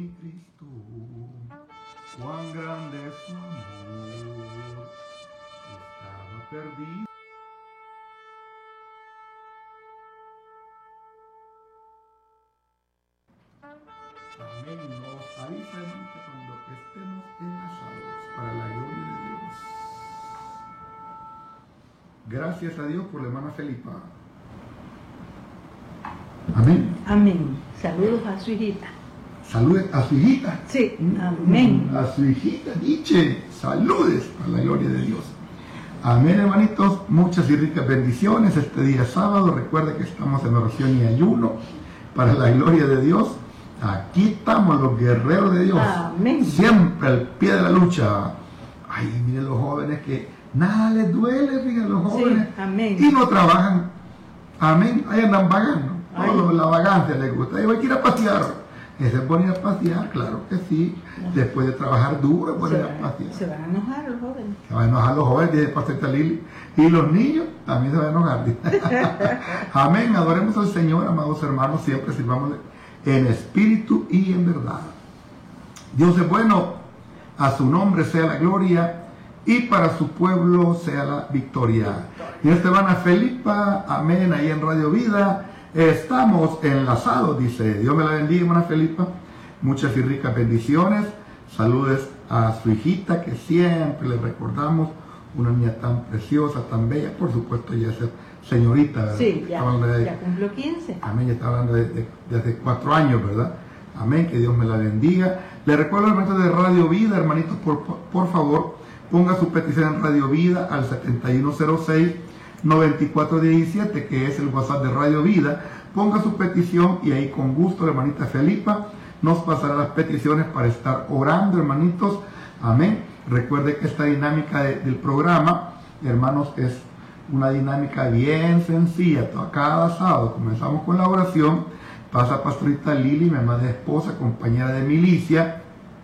mi Cristo, cuán grande es su amor, estaba perdido. Amén. Nos avisa, hermano, que cuando estemos enlazados para la gloria de Dios. Gracias a Dios por la hermana Felipa. Amén. Amén. Saludos a su hijita. Saludes a su hijita. Sí, amén. A su hijita, diche. Saludes para la gloria de Dios. Amén, hermanitos. Muchas y ricas bendiciones este día sábado. Recuerde que estamos en oración y ayuno para la gloria de Dios. Aquí estamos los guerreros de Dios. Amén. Siempre al pie de la lucha. Ay, miren los jóvenes que nada les duele, fíjense los jóvenes. Sí, amén. Y no trabajan. Amén. Ahí andan vagando. Todo la vagancia les gusta. Y voy a ir a pasear. Ese es bueno ir a pasear, claro que sí. No. Después de trabajar duro, es bueno ir a pasear. Se van a enojar los jóvenes. Se van a enojar los jóvenes, dice Pastor Lili. Y los niños también se van a enojar. Amén. Adoremos al Señor, amados hermanos. Siempre sirvamos en espíritu y en verdad. Dios es bueno, a su nombre sea la gloria y para su pueblo sea la victoria. Y esta hermana Felipa, amén, ahí en Radio Vida, estamos enlazados, dice. Dios me la bendiga, hermana Felipa, muchas y ricas bendiciones, saludes a su hijita que siempre le recordamos, una niña tan preciosa, tan bella, por supuesto ya es señorita, ¿verdad? Sí, ya cumplió 15. Amén, ya está hablando de hace 4 años, ¿verdad? Amén, que Dios me la bendiga. Le recuerdo el momento de Radio Vida, hermanitos, por favor, ponga su petición en Radio Vida al 7106-9417, que es el WhatsApp de Radio Vida. Ponga su petición y ahí con gusto la hermanita Felipa nos pasará las peticiones para estar orando, hermanitos. Amén. Recuerde que esta dinámica del programa, hermanos, es una dinámica bien sencilla. Cada sábado comenzamos con la oración, pasa Pastorita Lili, mi amada esposa, compañera de milicia,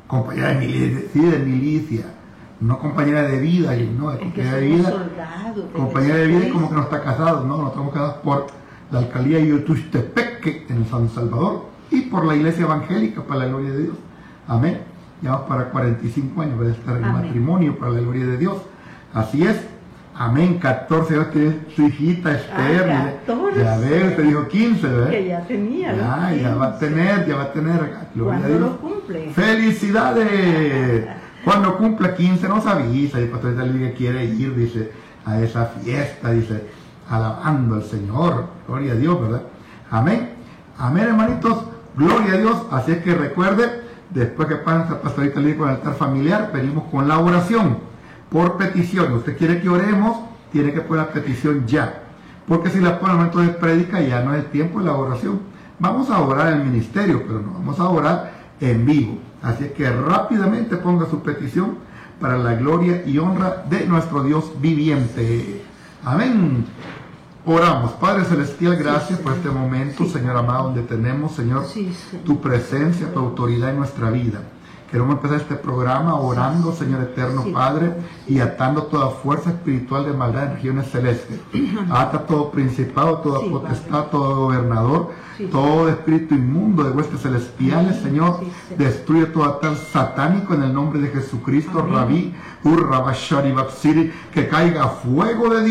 de milicia, no compañera de vida, no, de compañera de vida, compañera de vida y como que no está casado, no, no estamos casados por la alcaldía de Yotuxtepeque en San Salvador y por la iglesia evangélica para la gloria de Dios. Amén. Ya vamos para 45 años de estar en matrimonio para la gloria de Dios. Así es. Amén, 14 años tiene su hijita Esther. 14. Ya ves, te dijo 15, ¿verdad? Que ya tenía. Ya va a tener. ¿Cuándo lo cumple? ¡Felicidades! Cuando cumpla 15 nos avisa. Y el pastor Italia quiere ir, dice, a esa fiesta, dice, alabando al Señor. Gloria a Dios, ¿verdad? Amén. Amén, hermanitos. Gloria a Dios. Así es que recuerde, después que pasa el pastor Italia con el altar familiar, venimos con la oración. Por petición, usted quiere que oremos, tiene que poner la petición ya, porque si la pone al momento de prédica ya no es el tiempo de la oración. Vamos a orar en el ministerio, pero no vamos a orar en vivo. Así que rápidamente ponga su petición para la gloria y honra de nuestro Dios viviente. Amén. Oramos. Padre Celestial, gracias por este momento, Señor amado, donde tenemos, Señor, tu presencia, tu autoridad en nuestra vida. Queremos empezar este programa orando, Señor eterno Padre, y atando toda fuerza espiritual de maldad en regiones celestes. Ata todo principado, toda potestad, todo gobernador, todo espíritu inmundo de huestes celestiales, Señor. Destruye todo atar satánico en el nombre de Jesucristo, Rabí, Urrabashari Babsiri, que caiga fuego de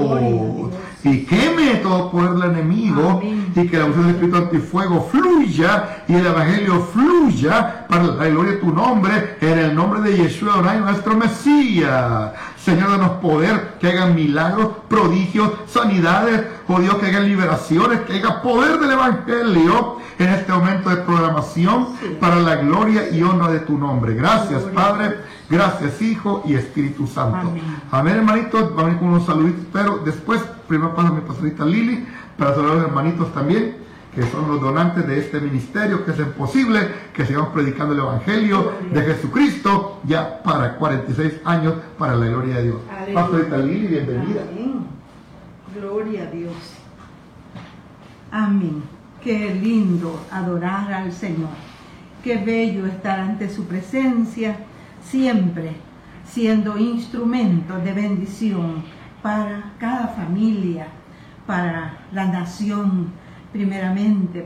Dios y queme todo poder del enemigo. Y que la unción del Espíritu antifuego fluya y el Evangelio fluya para la gloria de tu nombre, en el nombre de Yeshua Adonai, nuestro Mesías. Señor, danos poder, que hagan milagros, prodigios, sanidades, oh Dios, que hagan liberaciones, que haya poder del Evangelio en este momento de programación para la gloria y honra de tu nombre. Gracias, Padre, gracias, Hijo y Espíritu Santo. Amén, hermanitos. Vamos a ir con unos saluditos, pero después, primero pasa mi pastorita Lili, para saludar a los hermanitos también, que son los donantes de este ministerio, que hacen posible que sigamos predicando el Evangelio de Jesucristo ya para 46 años para la gloria de Dios. Pastorita Lili, bienvenida. Amén. Gloria a Dios. Amén. Qué lindo adorar al Señor. Qué bello estar ante su presencia, siempre siendo instrumento de bendición para cada familia, para la nación, primeramente